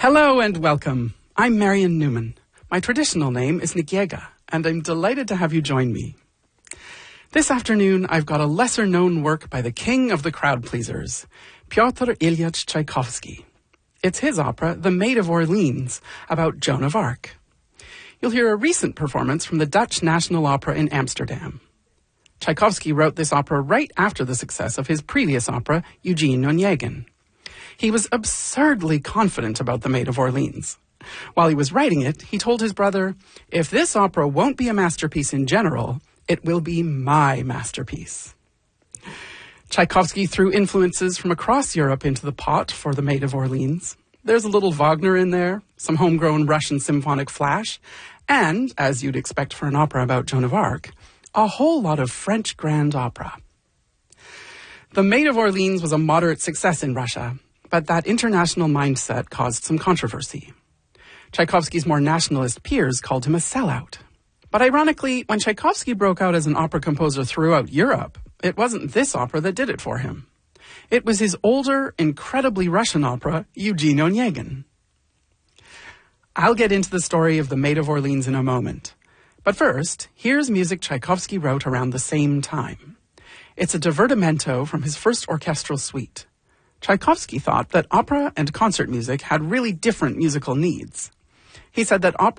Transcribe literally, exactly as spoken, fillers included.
Hello and welcome. I'm Marion Newman. My traditional name is Nikiega, and I'm delighted to have you join me. This afternoon, I've got a lesser-known work by the king of the crowd-pleasers, Pyotr Ilyich Tchaikovsky. It's his opera, The Maid of Orleans, about Joan of Arc. You'll hear a recent performance from the Dutch National Opera in Amsterdam. Tchaikovsky wrote this opera right after the success of his previous opera, Eugene Onegin. He was absurdly confident about The Maid of Orleans. While he was writing it, he told his brother, "If this opera won't be a masterpiece in general, it will be my masterpiece." Tchaikovsky threw influences from across Europe into the pot for The Maid of Orleans. There's a little Wagner in there, some homegrown Russian symphonic flash, and, as you'd expect for an opera about Joan of Arc, a whole lot of French grand opera. The Maid of Orleans was a moderate success in Russia, but that international mindset caused some controversy. Tchaikovsky's more nationalist peers called him a sellout. But ironically, when Tchaikovsky broke out as an opera composer throughout Europe, it wasn't this opera that did it for him. It was his older, incredibly Russian opera, Eugene Onegin. I'll get into the story of The Maid of Orleans in a moment. But first, here's music Tchaikovsky wrote around the same time. It's a divertimento from his first orchestral suite. Tchaikovsky thought that opera and concert music had really different musical needs. He said that opera